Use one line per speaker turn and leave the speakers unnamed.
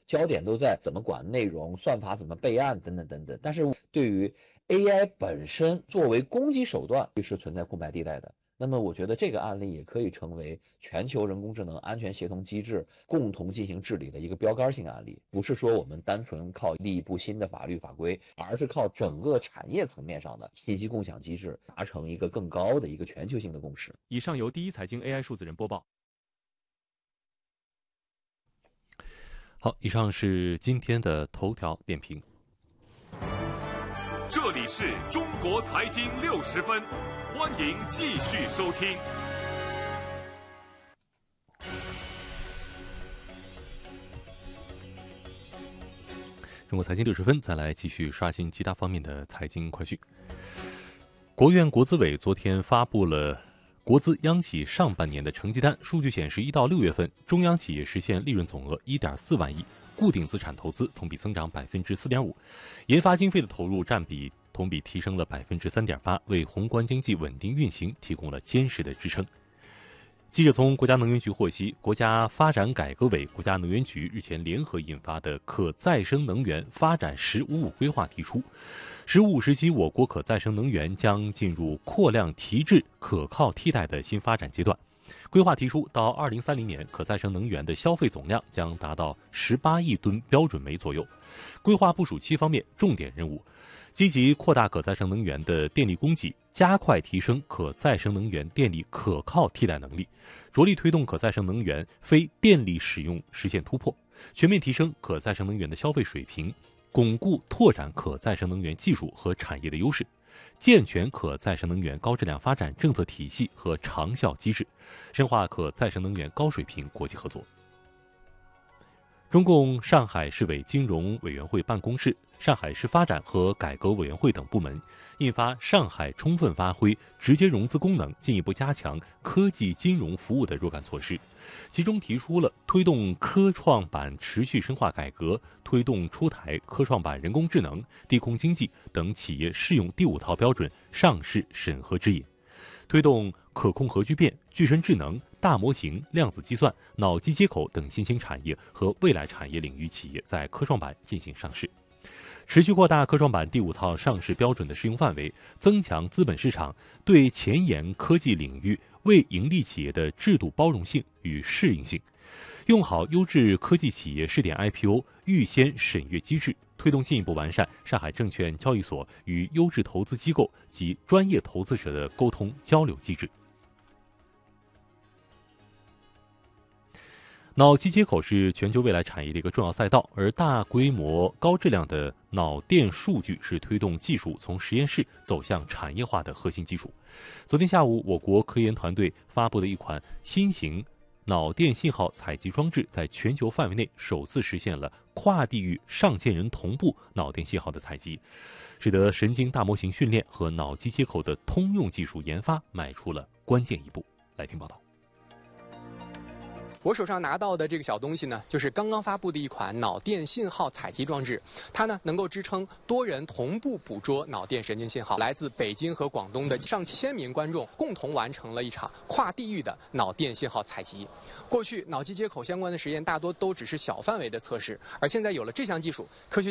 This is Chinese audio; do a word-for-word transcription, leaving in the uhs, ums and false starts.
焦点都在怎么管内容、算法怎么备案等等等等。但是对于 A I 本身作为攻击手段是存在空白地带的。那么我觉得这个案例也可以成为全球人工智能安全协同机制共同进行治理的一个标杆性案例，不是说我们单纯靠立一部新的法律法规，而是靠整个产业层面上的信息共享机制达成一个更高的一个全球性的共识。
以上由第一财经 A I 数字人播报。好，以上是今天的头条点评。
这里是中国财经六十分，欢迎继续收听。
中国财经六十分，再来继续刷新其他方面的财经快讯。国务院国资委昨天发布了国资央企上半年的成绩单，数据显示，一到六月份，中央企业实现利润总额一点四万亿，固定资产投资同比增长百分之四点五，研发经费的投入占比同比提升了百分之三点八，为宏观经济稳定运行提供了坚实的支撑。记者从国家能源局获悉，国家发展改革委、国家能源局日前联合印发的可再生能源发展“十五五”规划提出，“十五五”时期，我国可再生能源将进入扩量提质、可靠替代的新发展阶段。规划提出，到二零三零年，可再生能源的消费总量将达到十八亿吨标准煤左右。规划部署期方面，重点任务：积极扩大可再生能源的电力供给，加快提升可再生能源电力可靠替代能力，着力推动可再生能源非电力使用实现突破，全面提升可再生能源的消费水平，巩固拓展可再生能源技术和产业的优势，健全可再生能源高质量发展政策体系和长效机制，深化可再生能源高水平国际合作。中共上海市委金融委员会办公室、上海市发展和改革委员会等部门印发《上海充分发挥直接融资功能，进一步加强科技金融服务的若干措施》，其中提出了推动科创板持续深化改革，推动出台科创板人工智能、低空经济等企业适用第五套标准上市审核指引，推动可控核聚变、具身智能、大模型、量子计算、脑机接口等新兴产业和未来产业领域企业在科创板进行上市，持续扩大科创板第五套上市标准的适用范围，增强资本市场对前沿科技领域未盈利企业的制度包容性与适应性，用好优质科技企业试点 I P O 预先审阅机制，推动进一步完善上海证券交易所与优质投资机构及专业投资者的沟通交流机制。脑机接口是全球未来产业的一个重要赛道，而大规模高质量的脑电数据是推动技术从实验室走向产业化的核心基础。昨天下午，我国科研团队发布的一款新型脑电信号采集装置，在全球范围内首次实现了跨地域上千人同步脑电信号的采集，使得神经大模型训练和脑机接口的通用技术研发迈出了关键一步。来听报道。
我手上拿到的这个小东西呢，就是刚刚发布的一款脑电信号采集装置，它呢能够支撑多人同步捕捉脑电神经信号。来自北京和广东的上千名观众共同完成了一场跨地域的脑电信号采集。过去脑机接口相关的实验大多都只是小范围的测试，而现在有了这项技术，科学